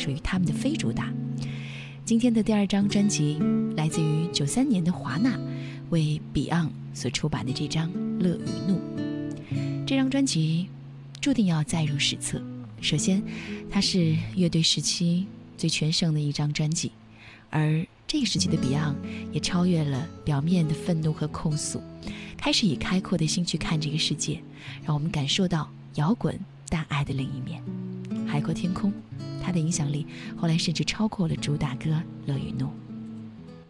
属于他们的非主打。今天的第2张专辑来自于93年的华纳为 Beyond 所出版的这张《乐与怒》。这张专辑注定要载入史册。首先，它是乐队时期最全盛的一张专辑，而这个时期的 Beyond 也超越了表面的愤怒和控诉，开始以开阔的心去看这个世界，让我们感受到摇滚大爱的另一面。海阔天空，它的影响力后来甚至超过了主打歌《乐与怒》。